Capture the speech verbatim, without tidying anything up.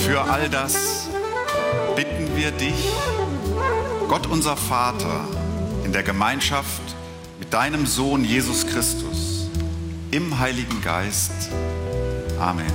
Für all das bitten wir dich, Gott unser Vater, in der Gemeinschaft mit deinem Sohn Jesus Christus, im Heiligen Geist. Amen.